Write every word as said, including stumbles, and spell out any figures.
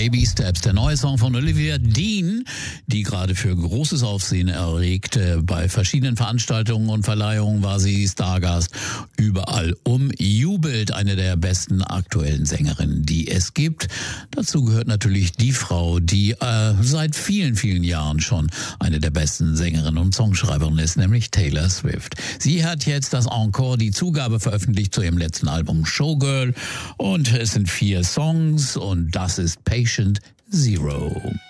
Baby Steps, der neue Song von Olivia Dean, die gerade für großes Aufsehen erregte. Bei verschiedenen Veranstaltungen und Verleihungen war sie Stargast. Überall umjubelt, eine der besten aktuellen Sängerinnen, die es gibt. Dazu gehört natürlich die Frau, die äh, seit vielen, vielen Jahren schon eine der besten Sängerinnen und Songschreiberinnen ist, nämlich Taylor Swift. Sie hat jetzt das Encore, die Zugabe veröffentlicht zu ihrem letzten Album Showgirl, und es sind vier Songs und das ist Patient Zero.